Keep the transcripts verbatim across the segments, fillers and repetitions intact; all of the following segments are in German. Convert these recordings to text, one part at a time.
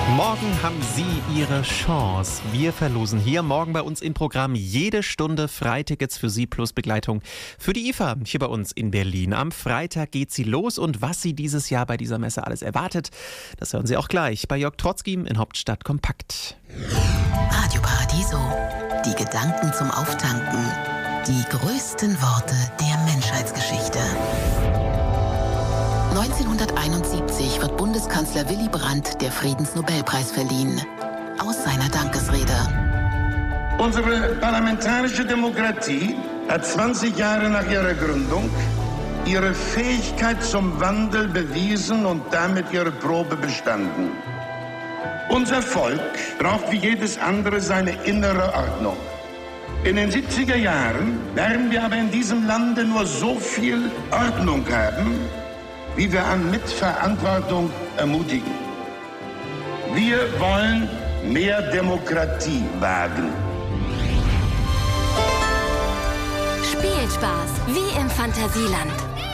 Morgen haben Sie Ihre Chance. Wir verlosen hier morgen bei uns im Programm jede Stunde Freitickets für Sie plus Begleitung für die I F A hier bei uns in Berlin. Am Freitag geht sie los und was Sie dieses Jahr bei dieser Messe alles erwartet, das hören Sie auch gleich bei Jörg Trotzki in Hauptstadt Kompakt. Radio Paradiso. Die Gedanken zum Auftanken. Die größten Worte der Menschheitsgeschichte. neunzehnhunderteinundsiebzig wird Bundeskanzler Willy Brandt der Friedensnobelpreis verliehen. Aus seiner Dankesrede. Unsere parlamentarische Demokratie hat zwanzig Jahre nach ihrer Gründung ihre Fähigkeit zum Wandel bewiesen und damit ihre Probe bestanden. Unser Volk braucht wie jedes andere seine innere Ordnung. In den siebziger Jahren werden wir aber in diesem Lande nur so viel Ordnung haben, wie wir an Mitverantwortung ermutigen. Wir wollen mehr Demokratie wagen. Spielspaß wie im Fantasieland.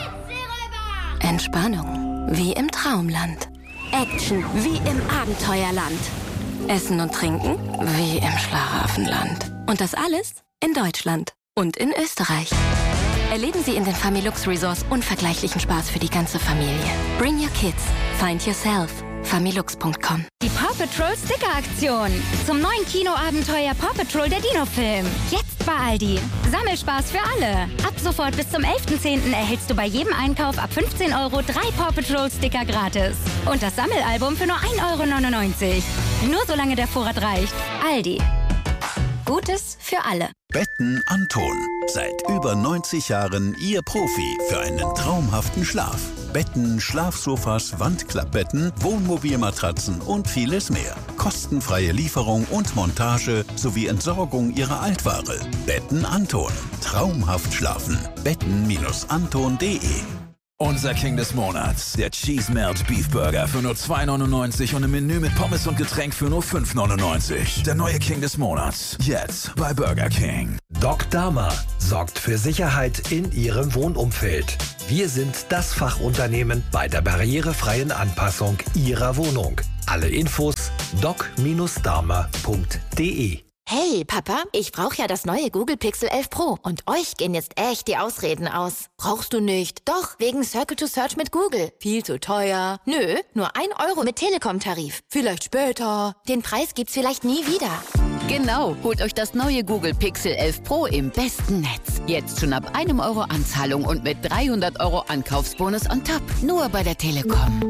Entspannung wie im Traumland. Action wie im Abenteuerland. Essen und Trinken wie im Schlaraffenland. Und das alles in Deutschland und in Österreich. Erleben Sie in den Familux Resorts unvergleichlichen Spaß für die ganze Familie. Bring your kids. Find yourself. familux punkt com. Die Paw Patrol Sticker-Aktion. Zum neuen Kinoabenteuer Paw Patrol der Dino-Film. Jetzt bei Aldi. Sammelspaß für alle. Ab sofort bis zum elften zehnten erhältst du bei jedem Einkauf ab fünfzehn Euro drei Paw Patrol Sticker gratis. Und das Sammelalbum für nur ein Euro neunundneunzig. Nur solange der Vorrat reicht. Aldi. Gutes für alle. Betten Anton. Seit über neunzig Jahren Ihr Profi für einen traumhaften Schlaf. Betten, Schlafsofas, Wandklappbetten, Wohnmobilmatratzen und vieles mehr. Kostenfreie Lieferung und Montage sowie Entsorgung Ihrer Altware. Betten Anton. Traumhaft schlafen. betten Anton punkt de. Unser King des Monats, der Cheese Melt Beef Burger für nur zwei neunundneunzig und im Menü mit Pommes und Getränk für nur fünf neunundneunzig. Der neue King des Monats, jetzt bei Burger King. Doc Dama sorgt für Sicherheit in Ihrem Wohnumfeld. Wir sind das Fachunternehmen bei der barrierefreien Anpassung Ihrer Wohnung. Alle Infos doc Dama punkt de. Hey, Papa, ich brauche ja das neue Google Pixel elf Pro und euch gehen jetzt echt die Ausreden aus. Brauchst du nicht? Doch, wegen Circle to Search mit Google. Viel zu teuer. Nö, nur ein Euro mit Telekom-Tarif. Vielleicht später. Den Preis gibt's vielleicht nie wieder. Genau, holt euch das neue Google Pixel elf Pro im besten Netz. Jetzt schon ab einem Euro Anzahlung und mit dreihundert Euro Ankaufsbonus on top. Nur bei der Telekom.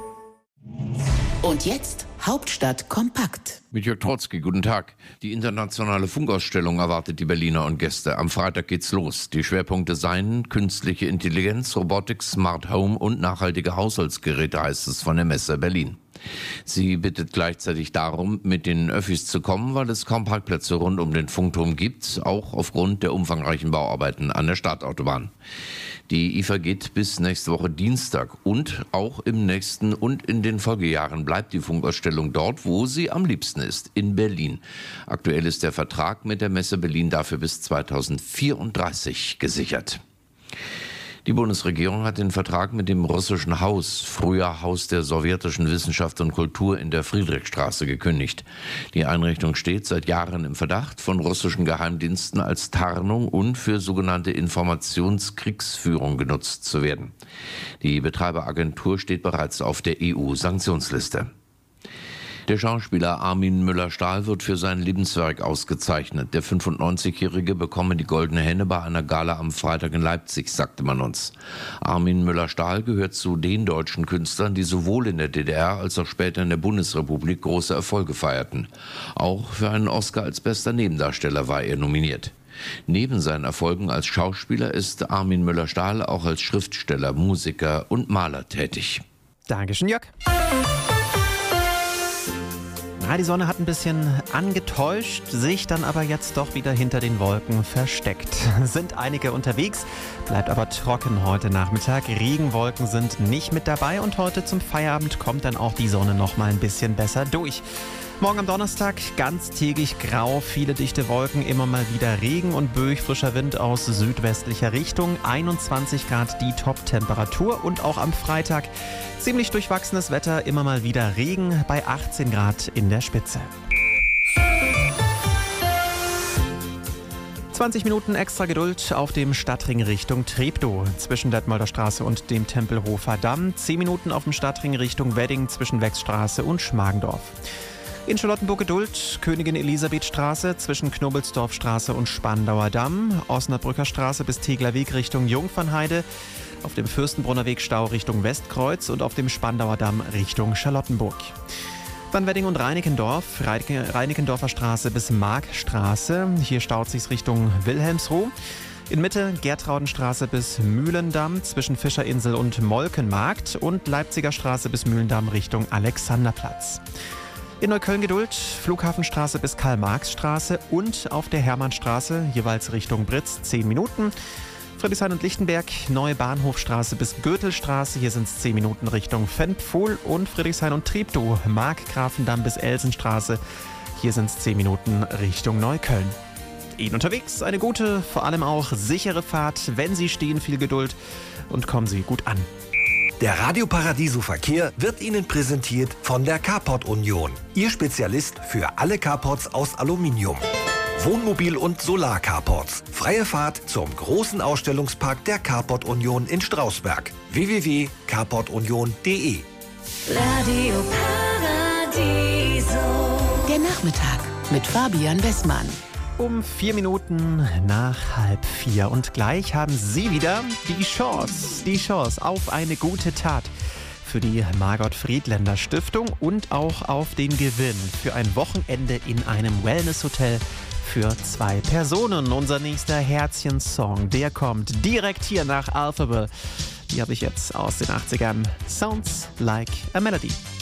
Und jetzt Hauptstadt Kompakt. Mit Jörg Trotzki, guten Tag. Die internationale Funkausstellung erwartet die Berliner und Gäste. Am Freitag geht's los. Die Schwerpunkte seien künstliche Intelligenz, Robotik, Smart Home und nachhaltige Haushaltsgeräte, heißt es von der Messe Berlin. Sie bittet gleichzeitig darum, mit den Öffis zu kommen, weil es kaum Parkplätze rund um den Funkturm gibt, auch aufgrund der umfangreichen Bauarbeiten an der Startautobahn. Die I F A geht bis nächste Woche Dienstag und auch im nächsten und in den Folgejahren bleibt die Funkausstellung dort, wo sie am liebsten ist, in Berlin. Aktuell ist der Vertrag mit der Messe Berlin dafür bis zweitausendvierunddreißig gesichert. Die Bundesregierung hat den Vertrag mit dem russischen Haus, früher Haus der sowjetischen Wissenschaft und Kultur in der Friedrichstraße, gekündigt. Die Einrichtung steht seit Jahren im Verdacht, von russischen Geheimdiensten als Tarnung und für sogenannte Informationskriegsführung genutzt zu werden. Die Betreiberagentur steht bereits auf der E U-Sanktionsliste. Der Schauspieler Armin Müller-Stahl wird für sein Lebenswerk ausgezeichnet. Der fünfundneunzigjährige bekomme die Goldene Henne bei einer Gala am Freitag in Leipzig, sagte man uns. Armin Müller-Stahl gehört zu den deutschen Künstlern, die sowohl in der D D R als auch später in der Bundesrepublik große Erfolge feierten. Auch für einen Oscar als bester Nebendarsteller war er nominiert. Neben seinen Erfolgen als Schauspieler ist Armin Müller-Stahl auch als Schriftsteller, Musiker und Maler tätig. Dankeschön, Jörg. Ja, die Sonne hat ein bisschen angetäuscht, sich dann aber jetzt doch wieder hinter den Wolken versteckt. Sind einige unterwegs, bleibt aber trocken heute Nachmittag. Regenwolken sind nicht mit dabei und heute zum Feierabend kommt dann auch die Sonne noch mal ein bisschen besser durch. Morgen am Donnerstag ganztägig grau, viele dichte Wolken, immer mal wieder Regen und böig, frischer Wind aus südwestlicher Richtung. einundzwanzig Grad die Top-Temperatur und auch am Freitag ziemlich durchwachsenes Wetter, immer mal wieder Regen bei achtzehn Grad in der Spitze. zwanzig Minuten extra Geduld auf dem Stadtring Richtung Treptow zwischen Detmolder Straße und dem Tempelhofer Damm. zehn Minuten auf dem Stadtring Richtung Wedding zwischen Wechsstraße und Schmargendorf. In Charlottenburg Geduld, Königin Elisabeth Straße zwischen Knobelsdorfstraße und Spandauer Damm, Osnabrücker Straße bis Tegler Weg Richtung Jungfernheide, auf dem Fürstenbrunner Weg Stau Richtung Westkreuz und auf dem Spandauer Damm Richtung Charlottenburg. Dann Wedding und Reinickendorf, Reinickendorfer Straße bis Markstraße, hier staut sich's Richtung Wilhelmsruh. In Mitte Gertraudenstraße bis Mühlendamm zwischen Fischerinsel und Molkenmarkt und Leipziger Straße bis Mühlendamm Richtung Alexanderplatz. In Neukölln Geduld, Flughafenstraße bis Karl-Marx-Straße und auf der Hermannstraße, jeweils Richtung Britz, zehn Minuten. Friedrichshain und Lichtenberg, Neue Bahnhofstraße bis Gürtelstraße, hier sind es zehn Minuten Richtung Fenpfohl. Und Friedrichshain und Treptow, Markgrafendamm bis Elsenstraße, hier sind es zehn Minuten Richtung Neukölln. Ihnen unterwegs eine gute, vor allem auch sichere Fahrt. Wenn Sie stehen, viel Geduld und kommen Sie gut an. Der Radio Paradiso Verkehr wird Ihnen präsentiert von der Carport Union. Ihr Spezialist für alle Carports aus Aluminium. Wohnmobil- und Solar-Carports. Freie Fahrt zum großen Ausstellungspark der Carport Union in Strausberg. w w w punkt carport union punkt d e. Radio Paradiso. Der Nachmittag mit Fabian Westmann. Um vier Minuten nach halb vier und gleich haben Sie wieder die Chance, die Chance auf eine gute Tat für die Margot Friedländer Stiftung und auch auf den Gewinn für ein Wochenende in einem Wellness-Hotel für zwei Personen. Unser nächster Herzchen-Song, der kommt direkt hier nach Alphaville. Die habe ich jetzt aus den achtzigern. Sounds Like a Melody.